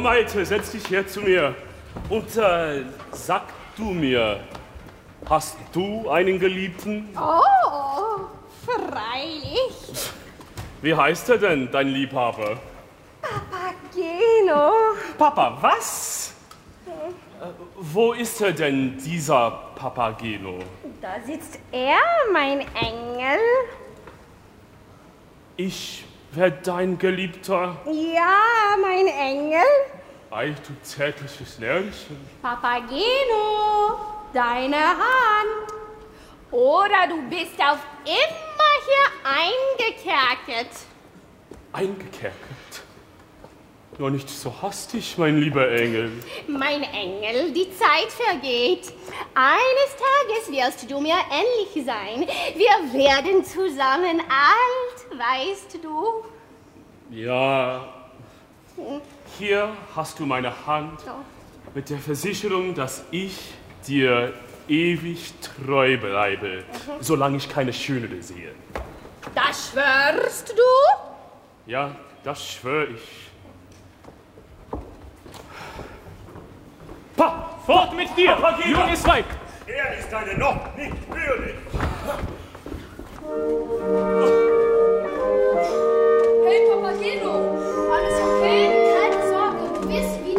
Malte, setz dich her zu mir. Und sag du mir, hast du einen Geliebten? Oh, freilich. Wie heißt er denn, dein Liebhaber? Papageno. Papa, was? Wo ist er denn, dieser Papageno? Da sitzt er, mein Engel. Ich werde dein Geliebter. Ja, mein Engel. Ei, du zärtliches Lerchen. Papageno, deine Hand. Oder du bist auf immer hier eingekerkert. Eingekerkert? Nur nicht so hastig, mein lieber Engel. Mein Engel, die Zeit vergeht. Eines Tages wirst du mir ähnlich sein. Wir werden zusammen alt, weißt du? Ja, hier hast du meine Hand mit der Versicherung, dass ich dir ewig treu bleibe, solange ich keine Schönere sehe. Das schwörst du? Ja, das schwöre ich. Fort mit dir, junges Weib! Er ist deine noch nicht würdig.